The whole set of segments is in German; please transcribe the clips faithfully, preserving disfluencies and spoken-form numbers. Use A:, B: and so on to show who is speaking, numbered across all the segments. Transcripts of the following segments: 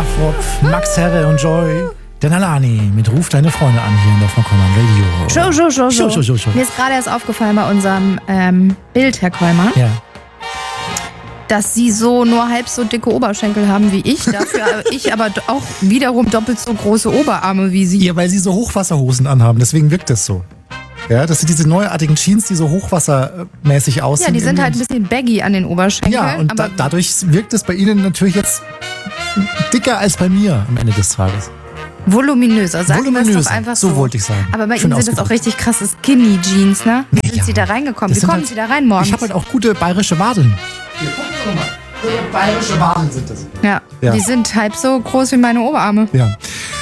A: Afrop, Max Herre und Joy. Der Nalani mit Ruf deine Freunde an hier in der Kollmann Radio.
B: Show, show, show,
A: Show, show, show, show.
B: Mir ist gerade erst aufgefallen bei unserem ähm, Bild, Herr Kollmann,
A: Ja.
B: dass Sie so nur halb so dicke Oberschenkel haben wie ich. Dafür ich aber auch wiederum doppelt so große Oberarme wie Sie.
A: Ja, weil sie so Hochwasserhosen anhaben, deswegen wirkt das so. Ja, das sind diese neuartigen Jeans, die so hochwassermäßig aussehen.
B: Ja, die sind halt ein bisschen baggy an den Oberschenkeln.
A: Ja, und
B: aber
A: da, dadurch wirkt es bei Ihnen natürlich jetzt dicker als bei mir am Ende des Tages.
B: voluminöser, sagen wir es
A: Voluminöser,
B: doch einfach so.
A: so wollte ich sagen.
B: Aber bei
A: Schön
B: Ihnen sind das auch
A: ausgedrückt.
B: richtig krasse Skinny-Jeans, ne? Wie
A: Ja,
B: sind
A: ja.
B: Sie da reingekommen?
A: Das
B: Wie
A: sind
B: kommen
A: halt-
B: Sie da rein morgens?
A: Ich habe halt auch gute bayerische Wadeln. Hier, gucken Sie doch mal. So bayerische Wadeln sind das.
B: ja,
A: Ja.
B: die sind halb so groß wie meine Oberarme.
A: Ja.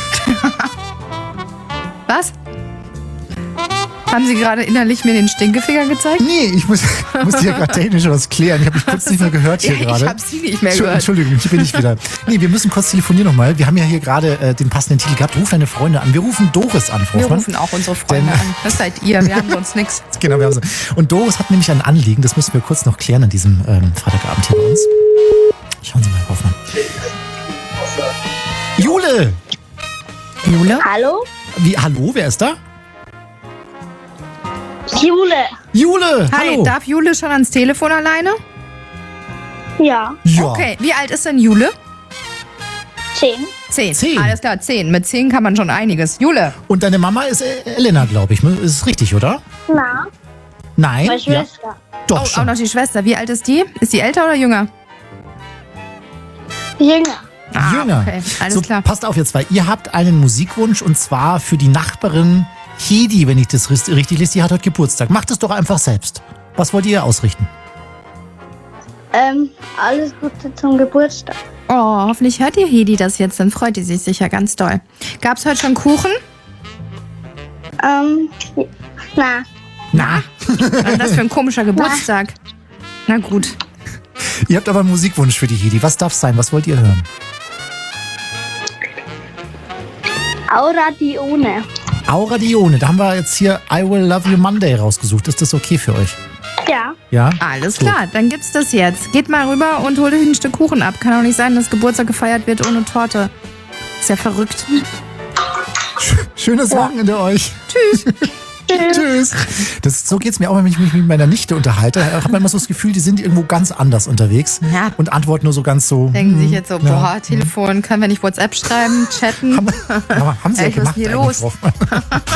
B: Was? Haben Sie gerade innerlich mir den Stinkefinger gezeigt?
A: Nee, ich muss, musste hier gerade technisch was klären. Ich habe mich kurz nicht mehr gehört hier
B: Ja,
A: gerade.
B: ich habe Sie nicht mehr
A: Entschu-
B: gehört.
A: Entschuldigung, hier bin ich wieder. Nee, wir müssen kurz telefonieren nochmal. Wir haben ja hier gerade äh, den passenden Titel gehabt. Ruf deine Freunde an. Wir rufen Doris an, Frau
B: Wir
A: Hoffmann.
B: rufen auch unsere Freunde
A: Denn-
B: an. Das seid ihr, wir haben sonst nichts.
A: Genau, wir haben so. Und Doris hat nämlich ein Anliegen, das müssen wir kurz noch klären an diesem ähm, Freitagabend hier bei uns. Schauen Sie mal, Herr Hoffmann. Jule!
B: Jule?
C: Hallo?
A: Wie, hallo, wer ist da?
C: Jule.
A: Jule!
B: Hi,
A: hallo!
B: darf Jule schon ans Telefon alleine?
C: Ja.
A: Ja.
B: Okay, wie alt ist denn Jule?
C: Zehn.
B: Zehn.
A: Zehn.
B: Alles klar, zehn. Mit zehn kann man schon einiges. Jule,
A: Und deine Mama ist äh, Elena, glaube ich. Ist es richtig, oder?
C: Na,
A: Nein?
C: meine Schwester.
A: Doch,
B: oh, auch
A: schon.
B: noch die Schwester. Wie alt ist die? Ist die älter oder jünger?
C: Jünger.
B: Ah,
A: Jünger.
B: okay, alles
A: so,
B: klar.
A: passt auf jetzt, weil ihr habt einen Musikwunsch und zwar für die Nachbarin Hedi, wenn ich das ris- richtig lese, die hat heute Geburtstag. Macht es doch einfach selbst. Was wollt ihr ausrichten?
C: Ähm, alles Gute zum Geburtstag.
B: Oh, hoffentlich hört ihr Hedi das jetzt, dann freut die sich sicher ganz doll. Gab's heute schon Kuchen?
C: Ähm, na,
A: Na,
B: Was ist das für ein komischer Geburtstag? Na gut.
A: ihr habt aber einen Musikwunsch für die Hedi. Was darf sein? Was wollt ihr hören?
C: Aura Dione.
A: Aura Dione, da haben wir jetzt hier I Will Love You Monday rausgesucht. Ist das okay für euch?
C: Ja.
A: Ja?
B: Alles
A: Gut.
B: klar, dann gibt's das jetzt. Geht mal rüber und holt euch ein Stück Kuchen ab. Kann auch nicht sein, dass Geburtstag gefeiert wird ohne Torte. Ist ja verrückt.
A: Schönes Wochenende euch.
B: Tschüss.
A: Tschüss. Das, so geht's mir auch, wenn ich mich mit meiner Nichte unterhalte. Da hat man immer so das Gefühl, die sind irgendwo ganz anders unterwegs
B: Ja.
A: und antworten nur so ganz so.
B: Denken sich jetzt so,
A: ja.
B: boah, Telefon, können wir nicht WhatsApp schreiben, chatten?
A: Aber haben sie ja
B: Ey, was ist
A: gemacht.
B: hier
A: eigentlich,
B: los?
A: Frau Hoffmann.